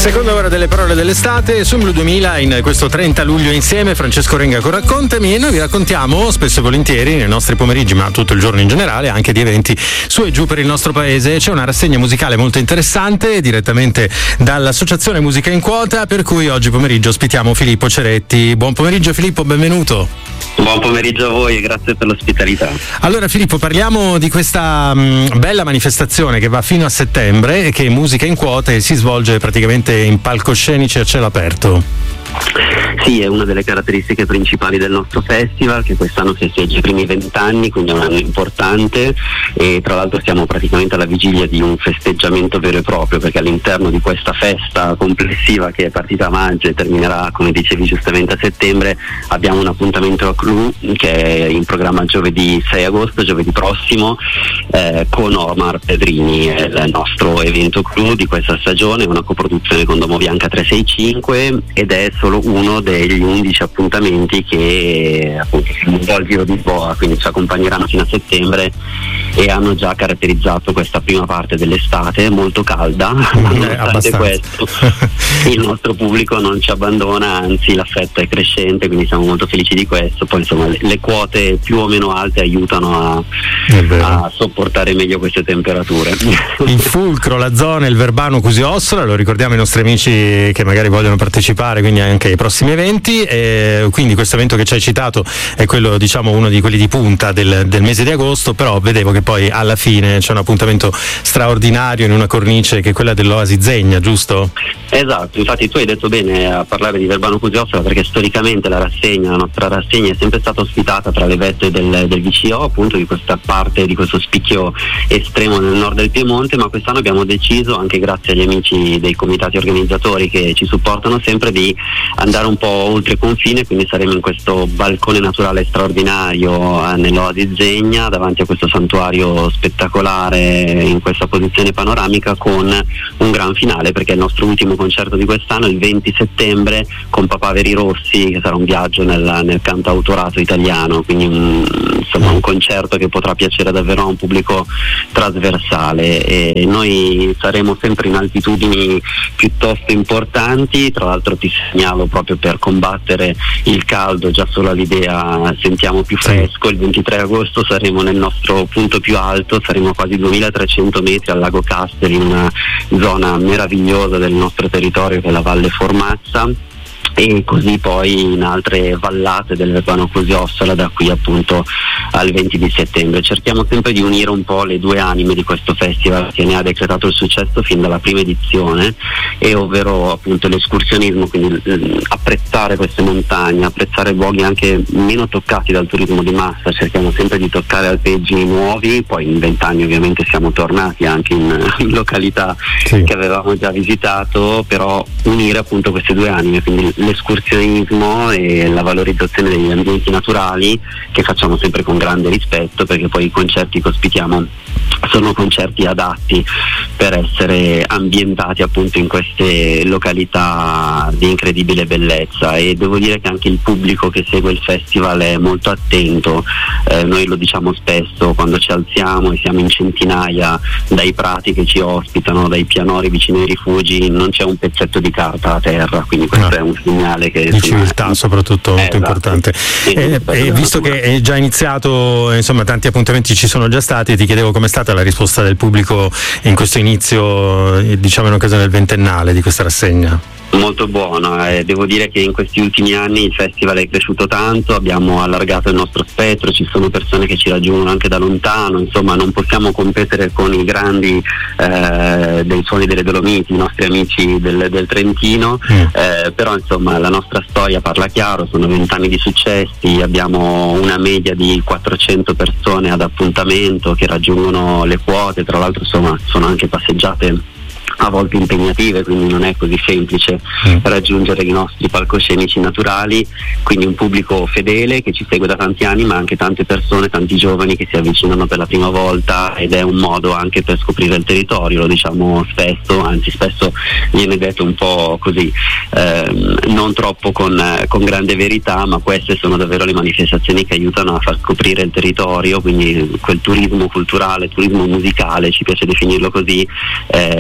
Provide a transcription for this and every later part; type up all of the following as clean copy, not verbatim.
Seconda ora delle parole dell'estate su Blu 2000 in questo 30 luglio insieme. Francesco Renga con Raccontami, e noi vi raccontiamo spesso e volentieri nei nostri pomeriggi, ma tutto il giorno in generale, anche di eventi su e giù per il nostro paese. C'è una rassegna musicale molto interessante direttamente dall'Associazione Musica in Quota, per cui oggi pomeriggio ospitiamo Filippo Ceretti. Buon pomeriggio Filippo, benvenuto. Buon pomeriggio a voi e grazie per l'ospitalità. Allora Filippo, parliamo di questa bella manifestazione che va fino a settembre e che è Musica in Quota e si svolge praticamente in palcoscenici a cielo aperto. Sì, è una delle caratteristiche principali del nostro festival, che quest'anno festeggia i primi 20 anni, quindi è un anno importante, e tra l'altro siamo praticamente alla vigilia di un festeggiamento vero e proprio, perché all'interno di questa festa complessiva che è partita a maggio e terminerà, come dicevi giustamente, a settembre, abbiamo un appuntamento a Clou che è in programma giovedì 6 agosto, giovedì prossimo, con Omar Pedrini. È il nostro evento Clou di questa stagione, una coproduzione con Domobianca 365 ed è solo uno degli 11 appuntamenti che appunto sono un po' al giro di boa, quindi ci accompagneranno fino a settembre e hanno già caratterizzato questa prima parte dell'estate molto calda. Nonostante questo il nostro pubblico non ci abbandona, anzi l'affetto è crescente, quindi siamo molto felici di questo. Poi insomma le quote più o meno alte aiutano a sopportare meglio queste temperature. Il fulcro, la zona, il Verbano Cusio-Ossola, lo ricordiamo ai nostri amici che magari vogliono partecipare, quindi anche ai prossimi eventi. E quindi questo evento che ci hai citato è quello, diciamo, uno di quelli di punta del mese di agosto, però vedevo che poi alla fine c'è un appuntamento straordinario in una cornice che è quella dell'Oasi Zegna, giusto? Esatto, infatti tu hai detto bene a parlare di Verbano Cusio-Ossola, perché storicamente la nostra rassegna è sempre stata ospitata tra le vette del VCO, appunto di questa parte, di questo spicchio estremo nel nord del Piemonte, ma quest'anno abbiamo deciso, anche grazie agli amici dei comitati organizzatori che ci supportano sempre, di andare un po' oltre confine, quindi saremo in questo balcone naturale straordinario nell'Oasi Zegna, davanti a questo santuario spettacolare in questa posizione panoramica, con un gran finale, perché è il nostro ultimo concerto di quest'anno, il 20 settembre, con Papaveri Rossi, che sarà un viaggio nel cantautorato italiano, quindi un concerto che potrà piacere davvero a un pubblico trasversale. E noi saremo sempre in altitudini piuttosto importanti, tra l'altro ti segnalo, proprio per combattere il caldo, già solo all'idea sentiamo più fresco. Il 23 agosto saremo nel nostro punto più alto, saremo a quasi 2300 metri al lago Castel, in una zona meravigliosa del nostro territorio che è la Valle Formazza, e così poi in altre vallate del Verbano Cusio-Ossola da qui appunto al 20 di settembre. Cerchiamo sempre di unire un po' le due anime di questo festival che ne ha decretato il successo fin dalla prima edizione, e ovvero appunto l'escursionismo, quindi apprezzare queste montagne, apprezzare luoghi anche meno toccati dal turismo di massa. Cerchiamo sempre di toccare alpeggi nuovi, poi in 20 anni ovviamente siamo tornati anche in località che avevamo già visitato, però unire appunto queste due anime, quindi l'escursionismo e la valorizzazione degli ambienti naturali, che facciamo sempre con grande rispetto, perché poi i concerti che ospitiamo sono concerti adatti per essere ambientati appunto in queste località di incredibile bellezza. E devo dire che anche il pubblico che segue il festival è molto attento. Noi lo diciamo spesso quando ci alziamo e siamo in centinaia dai prati che ci ospitano, dai pianori vicino ai rifugi, non c'è un pezzetto di carta a terra, quindi questo è un segnale che di civiltà soprattutto molto importante. E visto che è già iniziato, insomma tanti appuntamenti ci sono già stati, ti chiedevo com'è stata la risposta del pubblico in questo inizio, diciamo in occasione del ventennale di questa rassegna. Molto buono, devo dire che in questi ultimi anni il festival è cresciuto tanto, abbiamo allargato il nostro spettro, ci sono persone che ci raggiungono anche da lontano, insomma non possiamo competere con i grandi dei Suoni delle Dolomiti, i nostri amici del Trentino, però insomma la nostra storia parla chiaro, sono 20 anni di successi, abbiamo una media di 400 persone ad appuntamento che raggiungono le quote, tra l'altro insomma sono anche passeggiate a volte impegnative, quindi non è così semplice raggiungere i nostri palcoscenici naturali, quindi un pubblico fedele che ci segue da tanti anni, ma anche tante persone, tanti giovani che si avvicinano per la prima volta, ed è un modo anche per scoprire il territorio, lo diciamo spesso, anzi spesso viene detto un po' così, non troppo con grande verità, ma queste sono davvero le manifestazioni che aiutano a far scoprire il territorio, quindi quel turismo culturale, turismo musicale, ci piace definirlo così, che aiutano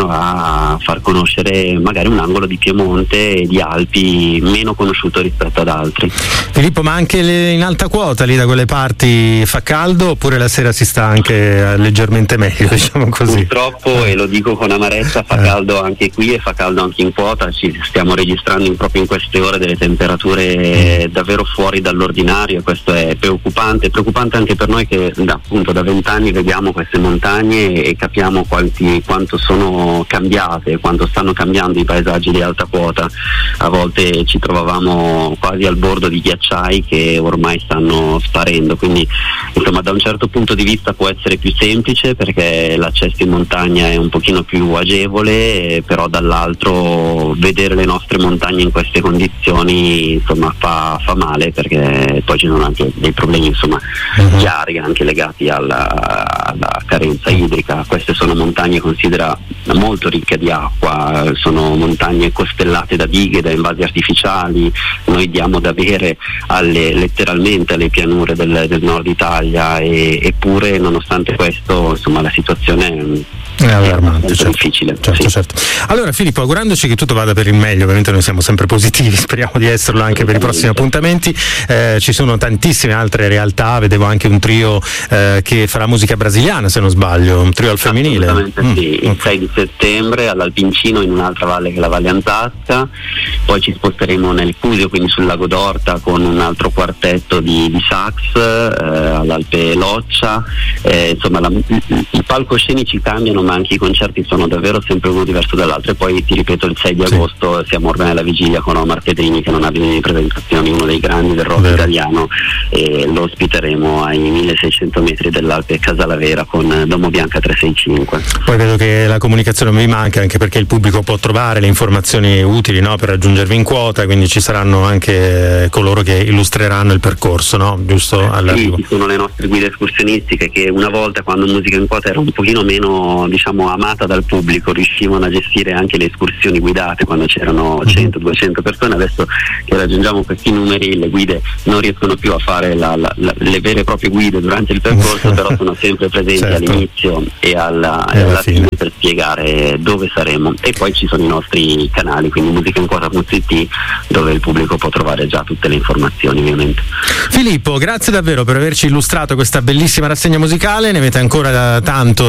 riuscivano a far conoscere magari un angolo di Piemonte e di Alpi meno conosciuto rispetto ad altri. Filippo, ma anche in alta quota lì da quelle parti fa caldo oppure la sera si sta anche leggermente meglio, diciamo così? Purtroppo, e lo dico con amarezza, fa caldo anche qui e fa caldo anche in quota. Ci stiamo registrando proprio in queste ore delle temperature davvero fuori dall'ordinario, e questo è preoccupante anche per noi che appunto da 20 anni vediamo queste montagne e capiamo quanto sono cambiate, quanto stanno cambiando i paesaggi di alta quota. A volte ci trovavamo quasi al bordo di ghiacciai che ormai stanno sparendo, quindi insomma da un certo punto di vista può essere più semplice perché l'accesso in montagna è un pochino più agevole, però dall'altro vedere le nostre montagne in queste condizioni insomma fa male, perché poi ci sono anche dei problemi insomma chiari anche legati alla carenza idrica. Queste sono montagne, considera, molto ricche di acqua, sono montagne costellate da dighe, da invasi artificiali. Noi diamo da bere letteralmente alle pianure del nord Italia, eppure nonostante questo insomma la situazione è allarmante, molto difficile. Certo. Allora Filippo, augurandoci che tutto vada per il meglio, ovviamente noi siamo sempre positivi, speriamo di esserlo anche per i prossimi appuntamenti. Ci sono tantissime altre realtà, vedevo anche un trio che farà musica brasiliana, se non sbaglio, un trio al femminile. Assolutamente sì, il 6 di settembre all'Alpincino, in un'altra valle che è la Valle Anzasca. Poi ci sposteremo nel Cusio, quindi sul lago d'Orta, con un altro quartetto di sax all'Alpe Loccia. Insomma i palcoscenici cambiano, ma anche i concerti sono davvero sempre uno diverso dall'altro. E poi ti ripeto, il 6 di agosto siamo ormai alla vigilia con Omar Pedrini, che non ha bisogno di presentazioni, uno dei grandi del rock italiano, e lo ospiteremo ai 1600 metri dell'Alpe Casalavera con Domo Bianca 365. Poi vedo che la comunicazione non vi manca, anche perché il pubblico può trovare le informazioni utili, no, per raggiungervi in quota, quindi ci saranno anche coloro che illustreranno il percorso, no? Giusto? Sì, ci sono le nostre guide escursionistiche che una volta, quando Musica in Quota era un pochino meno amata dal pubblico, riuscivano a gestire anche le escursioni guidate quando c'erano 100-200 persone. Adesso che raggiungiamo questi numeri, le guide non riescono più a fare le vere e proprie guide durante il percorso, però sono sempre presenti all'inizio e alla fine per spiegare dove saremo. E poi ci sono i nostri canali, quindi musicainquota.it, dove il pubblico può trovare già tutte le informazioni, ovviamente. Filippo, grazie davvero per averci illustrato questa bellissima rassegna musicale. Ne avete ancora tanto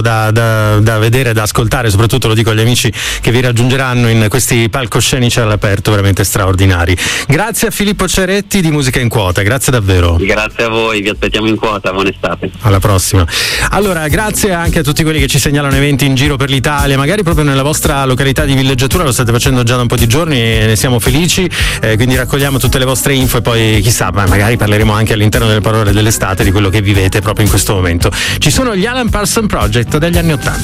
da vedere, da ascoltare, soprattutto lo dico agli amici che vi raggiungeranno in questi palcoscenici all'aperto veramente straordinari. Grazie a Filippo Ceretti di Musica in Quota, grazie davvero. Grazie a voi, vi aspettiamo in quota, buona estate. Alla prossima. Allora, grazie anche a tutti quelli che ci segnalano eventi in giro per l'Italia, magari proprio nella vostra località di villeggiatura, lo state facendo già da un po' di giorni e ne siamo felici, quindi raccogliamo tutte le vostre info e poi chissà, magari parleremo anche all'interno delle parole dell'estate di quello che vivete proprio in questo momento. Ci sono gli Alan Parsons Project degli anni '80.